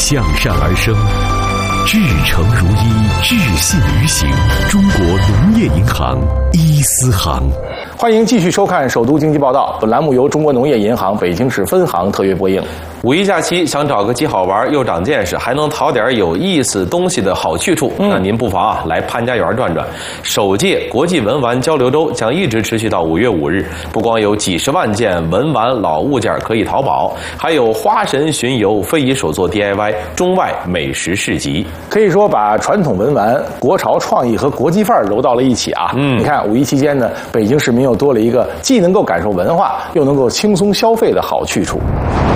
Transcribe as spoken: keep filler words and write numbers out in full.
向善而生，至诚如一，至信于行。中国农业银行一丝行。 欢迎继续收看《首都经济报道》，本栏目由中国农业银行北京市分行特约播映。 五一假期想找个既好玩又长见识，还能淘点有意思东西的好去处，嗯、那您不妨啊来潘家园转转。首届国际文玩交流周将一直持续到五月五日，不光有几十万件文玩老物件可以淘宝，还有花神巡游、非遗手作 D I Y、中外美食市集， 可以说把传统文玩、国潮创意和国际范儿揉到了一起啊。嗯，你看五一期间呢，北京市民又多了一个既能够感受文化，又能够轻松消费的好去处。